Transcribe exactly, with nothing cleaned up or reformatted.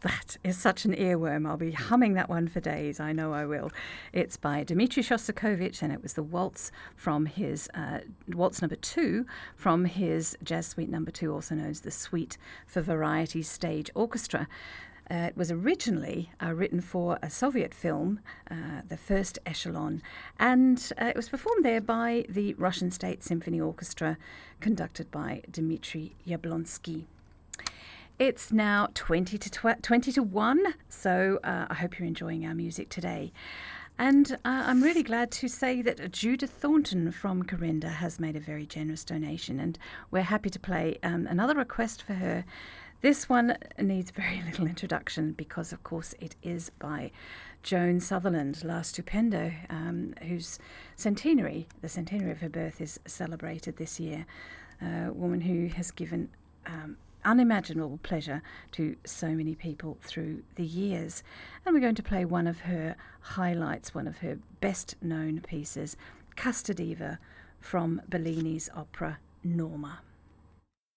That is such an earworm. I'll be humming that one for days. I know I will. It's by Dmitri Shostakovich, and it was the waltz from his uh, waltz number two from his Jazz Suite number two, also known as the Suite for Variety Stage Orchestra. Uh, it was originally uh, written for a Soviet film, uh, the First Echelon, and uh, it was performed there by the Russian State Symphony Orchestra, conducted by Dmitry Yablonsky. It's now twenty to tw- twenty to one, so uh, I hope you're enjoying our music today. And uh, I'm really glad to say that Judith Thornton from Corinda has made a very generous donation, and we're happy to play um, another request for her. This one needs very little introduction because, of course, it is by Joan Sutherland, La Stupendo, um, whose centenary, the centenary of her birth, is celebrated this year. A woman who has given um, unimaginable pleasure to so many people through the years. And we're going to play one of her highlights, one of her best known pieces, Casta Diva, from Bellini's opera Norma.